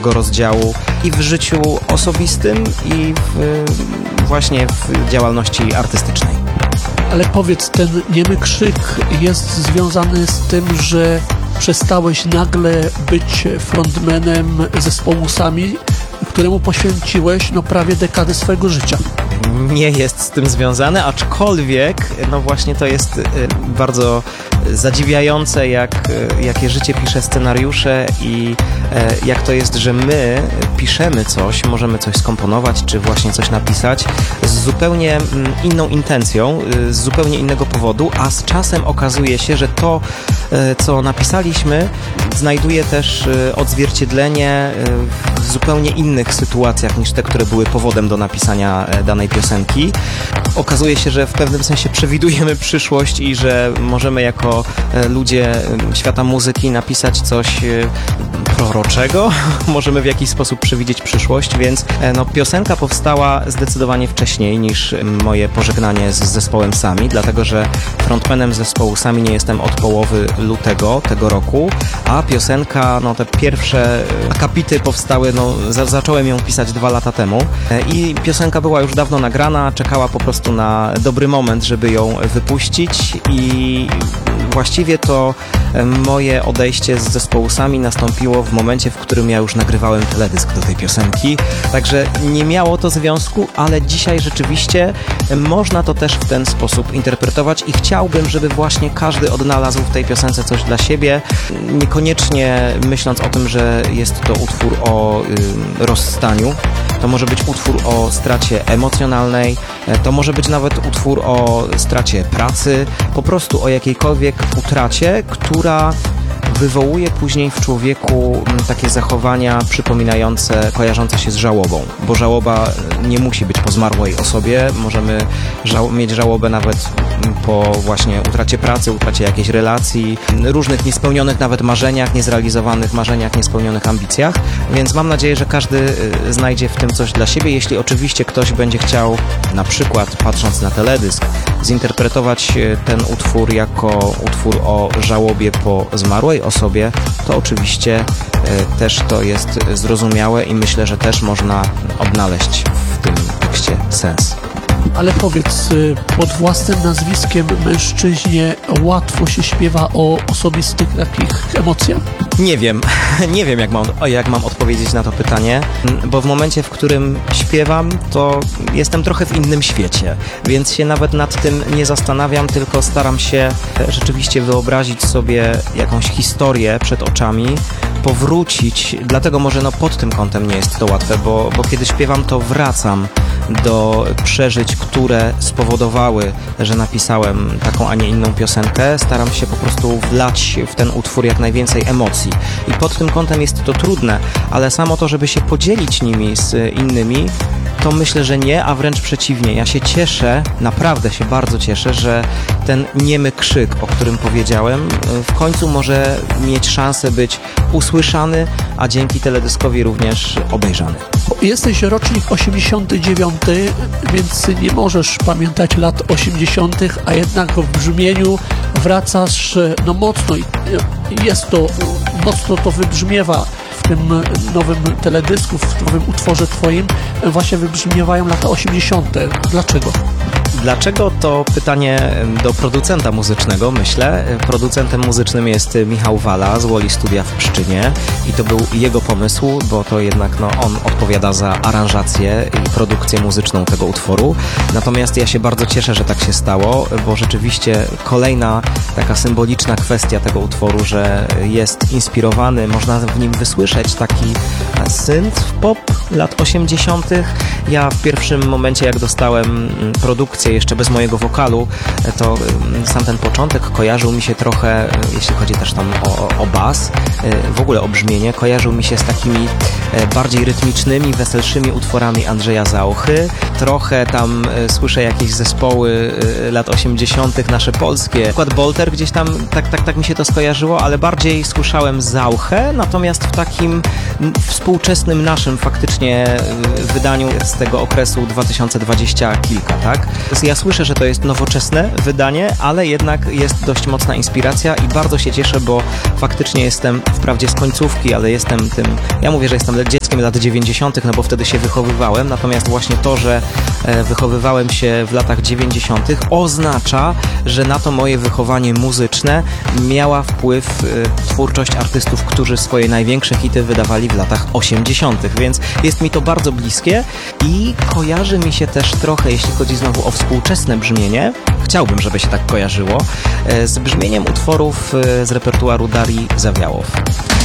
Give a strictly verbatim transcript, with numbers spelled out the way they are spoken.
tego rozdziału i w życiu osobistym, i w, właśnie w działalności artystycznej. Ale powiedz, ten niemy krzyk jest związany z tym, że przestałeś nagle być frontmanem zespołu Sami, któremu poświęciłeś no prawie dekadę swojego życia. Nie jest z tym związane, aczkolwiek no właśnie to jest bardzo zadziwiające, jak, jakie życie pisze scenariusze i jak to jest, że my piszemy coś, możemy coś skomponować, czy właśnie coś napisać z zupełnie inną intencją, z zupełnie innego powodu, a z czasem okazuje się, że to, co napisaliśmy, znajduje też odzwierciedlenie w zupełnie innych sytuacjach niż te, które były powodem do napisania danej piosenki. Okazuje się, że w pewnym sensie przewidujemy przyszłość i że możemy jako ludzie świata muzyki napisać coś proroczego. Możemy w jakiś sposób przewidzieć przyszłość, więc no, piosenka powstała zdecydowanie wcześniej niż moje pożegnanie z zespołem Sami, dlatego że frontmanem zespołu Sami nie jestem od połowy lutego tego roku, a piosenka, no te pierwsze akapity powstały, no za, zacząłem ją pisać dwa lata temu i piosenka była już dawno nagrana, czekała po prostu na dobry moment, żeby ją wypuścić i właściwie to moje odejście z zespołu Sami nastąpiło w momencie, w którym ja już nagrywałem teledysk do tej piosenki, także nie miało to związku, ale dzisiaj rzeczywiście można to też w ten sposób interpretować i chciałbym, żeby właśnie każdy odnalazł w tej piosence coś dla siebie, niekoniecznie myśląc o tym, że jest to utwór o y, rozstaniu. To może być utwór o stracie emocjonalnej, to może być nawet utwór o stracie pracy, po prostu o jakiejkolwiek utracie, która wywołuje później w człowieku takie zachowania przypominające, kojarzące się z żałobą, bo żałoba nie musi być po zmarłej osobie, możemy żał- mieć żałobę nawet po właśnie utracie pracy, utracie jakiejś relacji, różnych niespełnionych nawet marzeniach, niezrealizowanych marzeniach, niespełnionych ambicjach, więc mam nadzieję, że każdy znajdzie w tym coś dla siebie. Jeśli oczywiście ktoś będzie chciał, na przykład patrząc na teledysk, zinterpretować ten utwór jako utwór o żałobie po zmarłej osobie, to oczywiście e, też to jest zrozumiałe i myślę, że też można odnaleźć w tym tekście sens. Ale powiedz, pod własnym nazwiskiem mężczyźnie łatwo się śpiewa o osobistych takich emocjach? Nie wiem, nie wiem jak mam, jak mam odpowiedzieć na to pytanie, bo w momencie, w którym śpiewam, to jestem trochę w innym świecie, więc się nawet nad tym nie zastanawiam, tylko staram się rzeczywiście wyobrazić sobie jakąś historię przed oczami, powrócić, dlatego może no pod tym kątem nie jest to łatwe, bo, bo kiedy śpiewam, to wracam do przeżyć, które spowodowały, że napisałem taką, a nie inną piosenkę. Staram się po prostu wlać w ten utwór jak najwięcej emocji. I pod tym kątem jest to trudne, ale samo to, żeby się podzielić nimi z innymi, to myślę, że nie, a wręcz przeciwnie. Ja się cieszę, naprawdę się bardzo cieszę, że ten niemy krzyk, o którym powiedziałem, w końcu może mieć szansę być usłyszany, a dzięki teledyskowi również obejrzany. Jesteś rocznik osiemdziesiąty dziewiąty, więc nie możesz pamiętać lat osiemdziesiątych, a jednak w brzmieniu wracasz no mocno i jest to, mocno to wybrzmiewa w tym nowym teledysku, w nowym utworze twoim, właśnie wybrzmiewają lata osiemdziesiąte. Dlaczego? Dlaczego? To pytanie do producenta muzycznego, myślę. Producentem muzycznym jest Michał Wala z Woli Studia w Pszczynie i to był jego pomysł, bo to jednak no, on odpowiada za aranżację i produkcję muzyczną tego utworu. Natomiast ja się bardzo cieszę, że tak się stało, bo rzeczywiście kolejna taka symboliczna kwestia tego utworu, że jest inspirowany, można w nim wysłyszeć taki synth pop lat osiemdziesiątych. Ja w pierwszym momencie, jak dostałem produkcję jeszcze bez mojego wokalu, to sam ten początek kojarzył mi się trochę, jeśli chodzi też tam o, o bas, w ogóle o brzmienie, kojarzył mi się z takimi bardziej rytmicznymi, weselszymi utworami Andrzeja Zauchy. Trochę tam słyszę jakieś zespoły lat osiemdziesiątych, nasze polskie. Na przykład Bolter gdzieś tam, tak, tak, tak mi się to skojarzyło, ale bardziej słyszałem Zauchę, natomiast w takim współczesnym naszym faktycznie wydaniu z tego okresu dwa tysiące dwudziestego kilka, tak? Ja słyszę, że to jest nowoczesne wydanie, ale jednak jest dość mocna inspiracja i bardzo się cieszę, bo faktycznie jestem wprawdzie z końcówki, ale jestem tym, ja mówię, że jestem dzieckiem lat dziewięćdziesiątych, no bo wtedy się wychowywałem, natomiast właśnie to, że e, wychowywałem się w latach dziewięćdziesiątych oznacza, że na to moje wychowanie muzyczne miała wpływ e, twórczość artystów, którzy swoje największe hity wydawali w latach osiemdziesiątych, więc jest mi to bardzo bliskie i kojarzy mi się też trochę, jeśli chodzi znowu o współczesne brzmienie, chciałbym, żeby się tak kojarzyło, e, z brzmieniem utworów e, z repertuaru Darii Zawiałow.